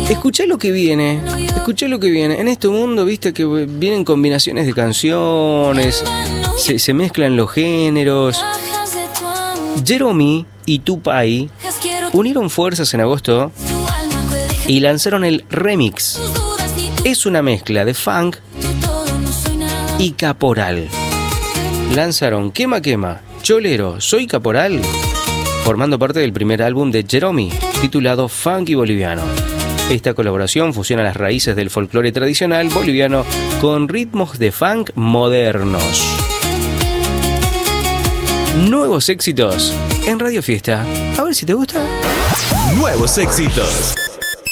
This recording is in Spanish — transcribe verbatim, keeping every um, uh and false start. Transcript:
Escuchá lo que viene, escuchá lo que viene. En este mundo, viste que vienen combinaciones de canciones, se, se mezclan los géneros. Jerome y Tupac unieron fuerzas en agosto y lanzaron el remix. Es una mezcla de funk y caporal. Lanzaron Quema Quema, Cholero, Soy Caporal, formando parte del primer álbum de Jerome, titulado Funky Boliviano. Esta colaboración fusiona las raíces del folclore tradicional boliviano con ritmos de funk modernos. Nuevos éxitos en Radio Fiesta. A ver si te gusta. Nuevos éxitos.